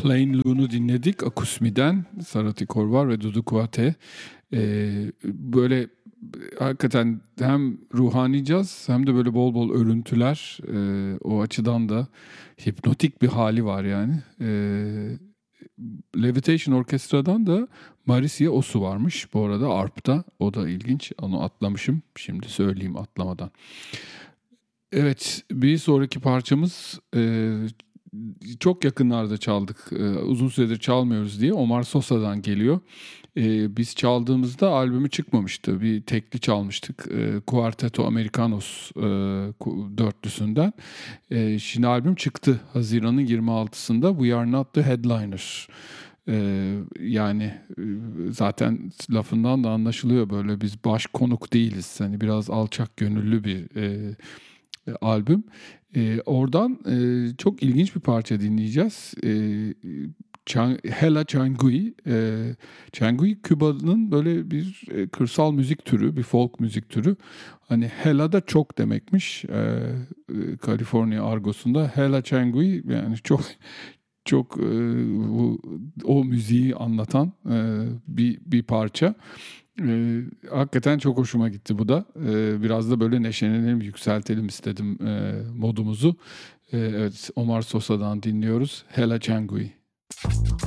Plain Loon'u dinledik. Akusmi'den Sarati Korvar ve Dudu Kuate. Böyle hakikaten hem ruhani caz hem de böyle bol bol örüntüler. O açıdan da hipnotik bir hali var yani. Levitation Orkestra'dan da Marisia Osu varmış bu arada arp'ta. O da ilginç. Onu atlamışım. Şimdi söyleyeyim atlamadan. Evet, bir sonraki parçamız çok yakınlarda çaldık. Uzun süredir çalmıyoruz diye Omar Sosa'dan geliyor. Biz çaldığımızda albümü çıkmamıştı. Bir tekli çalmıştık. Quarteto Americanos dörtlüsünden. Şimdi albüm çıktı. Haziran'ın 26'sında We Are Not The Headliner. Yani zaten lafından da anlaşılıyor, böyle biz baş konuk değiliz. Hani biraz alçak gönüllü bir albüm. Oradan çok ilginç bir parça dinleyeceğiz. Hela Changui. Changui Küba'nın böyle bir kırsal müzik türü, bir folk müzik türü. Hani Hela da çok demekmiş. Kaliforniya argosunda Hela Changui yani çok o müziği anlatan bir parça. Hakikaten çok hoşuma gitti bu da. Biraz da böyle neşelenelim, yükseltelim istedim modumuzu. Evet, Omar Sosa'dan dinliyoruz. Hela Changui.